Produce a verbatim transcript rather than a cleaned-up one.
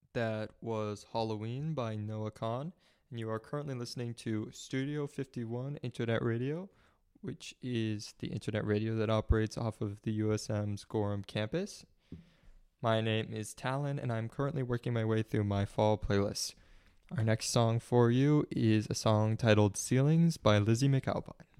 That was Halloween by Noah Khan, and you are currently listening to Studio fifty-one Internet Radio, which is the internet radio that operates off of the U S M's Gorham campus. My name is Talon, and I'm currently working my way through my fall playlist. Our next song for you is a song titled Ceilings by Lizzie McAlpine.